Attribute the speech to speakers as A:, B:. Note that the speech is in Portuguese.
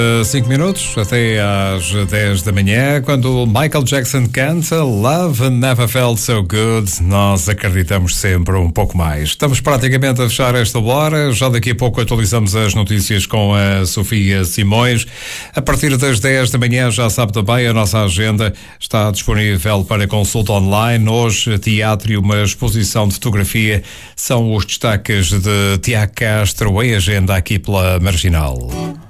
A: 5 minutos até às 10 da manhã, quando Michael Jackson canta Love Never Felt So Good, nós acreditamos sempre um pouco mais. Estamos praticamente a fechar esta hora, já daqui a pouco atualizamos as notícias com a Sofia Simões. A partir das 10 da manhã, já sabe também, a nossa agenda está disponível para consulta online. Hoje, teatro e uma exposição de fotografia são os destaques de Tiago Castro em agenda aqui pela Marginal.